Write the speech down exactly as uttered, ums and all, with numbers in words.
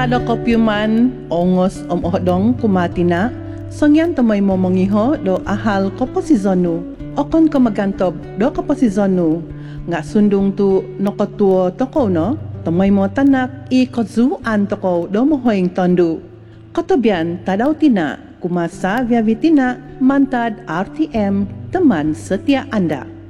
Ada kopiuman ongos om ohdong kumatina, songyan tamay mo mongiho do ahal koposizonu. Okon ko magantob do koposizonu. Nga sundung tu nokotuo toko no, tamay mo tanak i kozuan toko do mohoing tondu. Kotobian tadaw tina, kumasa via vitina, mantad R T M, teman setia Anda.